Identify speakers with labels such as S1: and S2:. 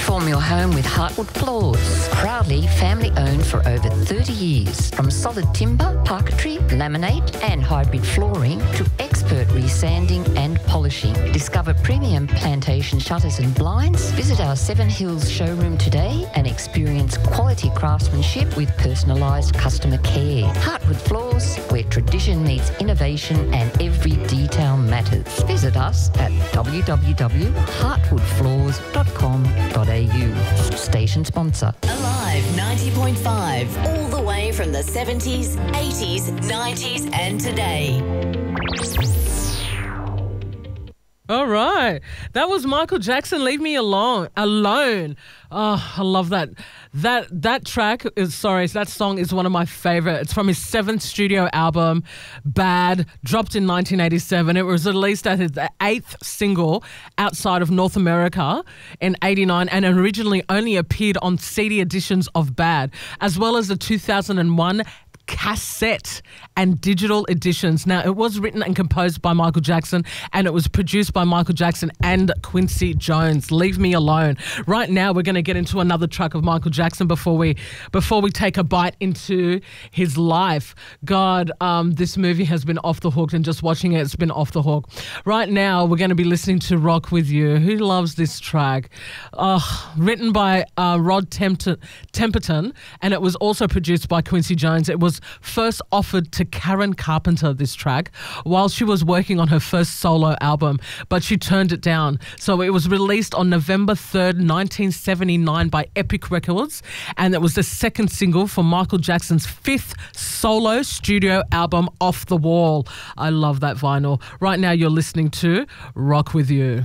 S1: Reform your home with Heartwood Floors. Proudly family owned for over 30 years. From solid timber, parquetry, laminate and hybrid flooring to expert resanding and polishing. Discover premium plantation shutters and blinds. Visit our Seven Hills showroom today and experience quality craftsmanship with personalised customer care. Heartwood Floors, where tradition meets innovation and every detail matters. Visit us at www.heartwoodfloors.com.au. Station sponsor.
S2: Alive 90.5, all the way from the 70s, 80s, 90s and today.
S3: All right. That was Michael Jackson, Leave Me Alone. Oh, I love that. That song is one of my favorite. It's from his 7th studio album, Bad, dropped in 1987. It was released as his 8th single outside of North America in 89 and originally only appeared on CD editions of Bad, as well as the 2001 cassette and digital editions. Now, it was written and composed by Michael Jackson and it was produced by Michael Jackson and Quincy Jones. Leave Me Alone. Right now, we're going to get into another track of Michael Jackson before we take a bite into his life. God, this movie has been off the hook, and just watching it's been off the hook. Right now, we're going to be listening to Rock With You. Who loves this track? Written by Rod Temperton, and it was also produced by Quincy Jones. It was first offered to Karen Carpenter, this track, while she was working on her first solo album, but she turned it down. So it was released on November 3rd, 1979 by Epic Records, and it was the second single for Michael Jackson's 5th solo studio album, Off the Wall. I love that vinyl. Right now you're listening to Rock With You.